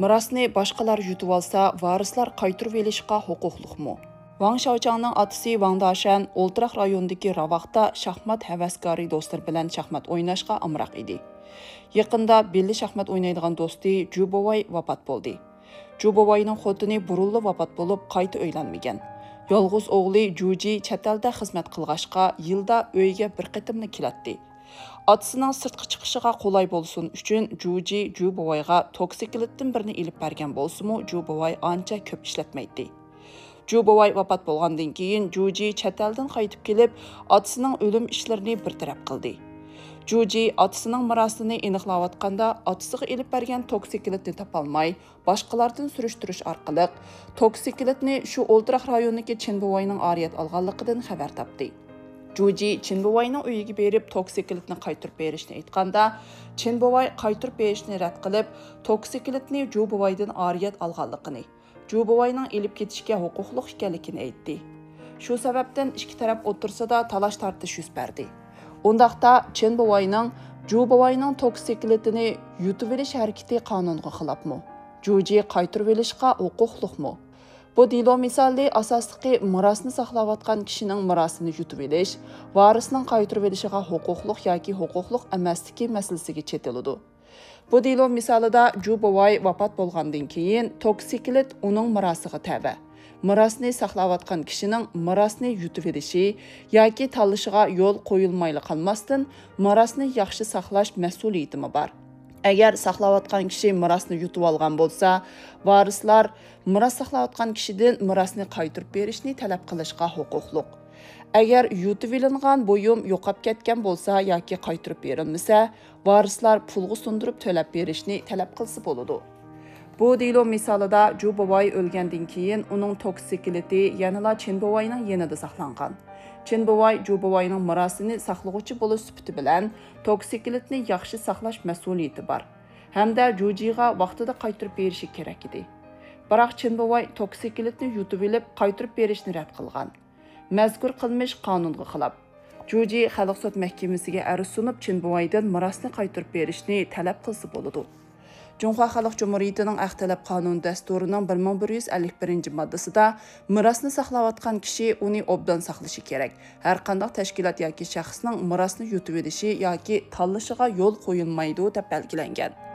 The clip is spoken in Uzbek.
Mirasni boshqalar yutib olsa, varislar qaytarib olishga huquqliqmi? Wang Shaochangning otasi Wang Dashan O'ltiraq rayonidagi Ravaqda shaxmat havaskori do'stlar bilan shaxmat o'ynashga amroq edi. Yaqinda belli shaxmat o'ynaydigan do'sti Ju Bovay vafot bo'ldi. Ju Bovayning xotini burunli vafot bo'lib, qayta uylanmagan. Yolg'iz o'g'li Juji chet elda xizmat qilg'ashqa yilda uyga bir qatimni keladi. Otasining sirtqa chiqishiga qulay bo'lsin uchun Juji Ju Bovayga toksikilitdan birini ilib bergan bo'lsa-mu, Ju Bovay ancha ko'p ishlatmaydi. Ju Bovay vafot bo'lgandan keyin Juji chet eldan qaytib kelib, otasining o'lim ishlarini bir taraf qildi. Juji otasining mirosini aniqlayotganda otasiga ilib bergan toksikilitni topolmay, boshqalardan surishtirish orqali toksikilitni shu O'ltiraq rayonidagi Chinbuvayning oriyat olganligidan xabar topdi. Juji Chinbuvayning uyiga berib toksikilitni qaytarib berishni aytganda, Chinbuvay qaytarib berishni rad qilib, toksikilitni Ju Bovaydan oriyat olganligini, Ju Bovayning ilib ketishga huquqli ekanligini aytdi. Shu sababdan ikki taraf o'tirsida talash tortish yuz berdi. Undaqda Chinbuvayning Ju Bovayning toksikilitini yutib olish harakati qonunga xilofmi? Juji qaytarib olishga huquqliqmi? Bu dilo misoli asosligi mirosni saqlayotgan kishining mirosini yutib olish, varisning qaytarib olishiga huquqliq yoki huquqliq emasligi masalasiga chetiladi. Bu dilo misolida Ju Bovay vafot bo'lgandan keyin toksikilit uning mirosiga tava. Mirosni saqlayotgan kishining mirosni yutib olishi yoki tanlashiga yo'l qo'yilmayli qolmasdan mirosni yaxshi saqlash mas'uliyati bor. Agar saqlayotgan kishi mirosni yutib olgan bo'lsa, varislar miros saqlayotgan kishidan mirosni qaytarib berishni talab qilishga huquqliq. Agar yutib olingan buyum yo'qolib ketgan bo'lsa yoki qaytarib berilmasa, varislar pulga sundirib to'lab berishni talab qilsa bo'ladi. Bu dilo misolida Ju Bovay o'lgandan keyin uning toksikiliti yanada Chinbuvayning yanida saqlangan. Chinbuvay Ju Bovayning mirosini saqlag'uchi bo'lish sifati bilan toksikilitni yaxshi saqlash mas'uliyati bor. Hamda Jujiga vaqtida qaytarib berishi kerak edi. Biroq Chinbuvay toksikilitni yutib olib, qaytarib berishni rad qilgan. Mazkur qilmish qonunga xilof. Juji Xalq sud mahkamasiga arz sunib Chinbuvaydan mirosni qaytarib berishni talab qilsa bo'ladi. Cumhuriyet Xalq Cumhuriyetining Aqtalab qonun dasturining 1151-moddasida mirosni saqlayotgan kishi uni obdan saqlashi kerak. Har qanday tashkilot yoki shaxsning mirosni yutib olishi yoki tanlashiga yo'l qo'yilmaydi deb belgilangan.